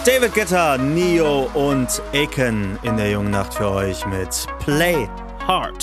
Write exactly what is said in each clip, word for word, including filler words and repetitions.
David Guetta, Neo und Aiken in der jungen Nacht für euch mit Play Hard.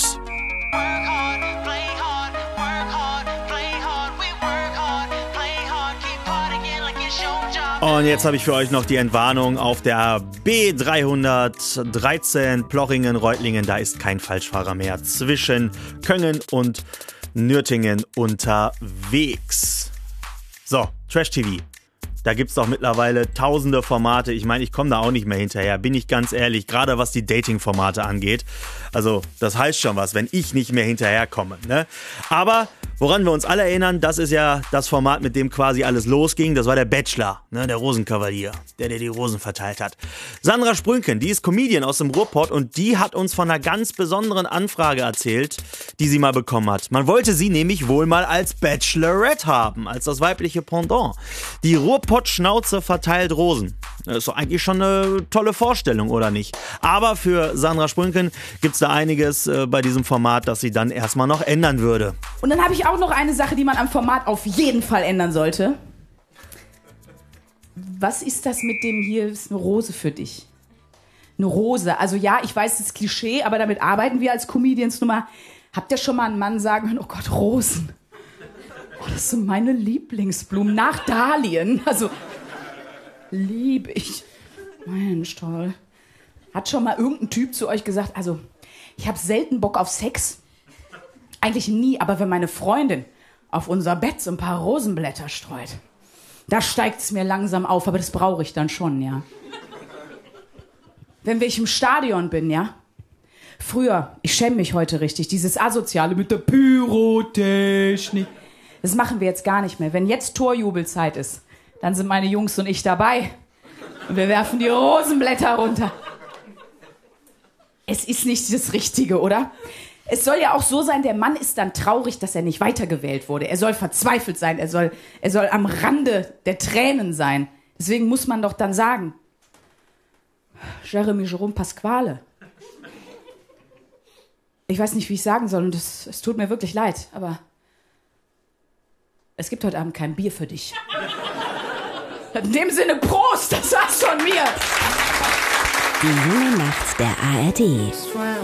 Und jetzt habe ich für euch noch die Entwarnung auf der B dreihundertdreizehn Plochingen-Reutlingen. Da ist kein Falschfahrer mehr zwischen Köngen und Nürtingen unterwegs. So, Trash-T V. Da gibt es doch mittlerweile tausende Formate. Ich meine, ich komme da auch nicht mehr hinterher, bin ich ganz ehrlich. Gerade was die Dating-Formate angeht. Also, das heißt schon was, wenn ich nicht mehr hinterherkomme, ne? Aber woran wir uns alle erinnern, das ist ja das Format, mit dem quasi alles losging. Das war der Bachelor, ne? Der Rosenkavalier, der, der die Rosen verteilt hat. Sandra Sprünken, die ist Comedian aus dem Ruhrpott und die hat uns von einer ganz besonderen Anfrage erzählt, die sie mal bekommen hat. Man wollte sie nämlich wohl mal als Bachelorette haben, als das weibliche Pendant. Die Ruhrpott-Schnauze verteilt Rosen. Das ist doch eigentlich schon eine tolle Vorstellung, oder nicht? Aber für Sandra Sprünken gibt es da einiges äh, bei diesem Format, das sie dann erstmal noch ändern würde. Und dann habe ich auch noch eine Sache, die man am Format auf jeden Fall ändern sollte. Was ist das mit dem hier, ist eine Rose für dich? Eine Rose, also ja, ich weiß, das ist Klischee, aber damit arbeiten wir als Comedians nun mal. Habt ihr schon mal einen Mann sagen hören, oh Gott, Rosen. Oh, das sind meine Lieblingsblumen, nach Dahlien. Also, lieb ich. Mensch, toll. Hat schon mal irgendein Typ zu euch gesagt, also, ich habe selten Bock auf Sex. Eigentlich nie, aber wenn meine Freundin auf unser Bett so ein paar Rosenblätter streut, da steigt es mir langsam auf, aber das brauche ich dann schon, ja. Wenn ich im Stadion bin, ja. Früher, ich schäme mich heute richtig, dieses Asoziale mit der Pyrotechnik. Das machen wir jetzt gar nicht mehr. Wenn jetzt Torjubelzeit ist, dann sind meine Jungs und ich dabei. Und wir werfen die Rosenblätter runter. Es ist nicht das Richtige, oder? Es soll ja auch so sein, der Mann ist dann traurig, dass er nicht weitergewählt wurde. Er soll verzweifelt sein, er soll, er soll am Rande der Tränen sein. Deswegen muss man doch dann sagen, Jeremy Jerome Pasquale. Ich weiß nicht, wie ich sagen soll und es, es tut mir wirklich leid, aber es gibt heute Abend kein Bier für dich. In dem Sinne, Prost, das war's von mir. Die junge Nacht der A R D.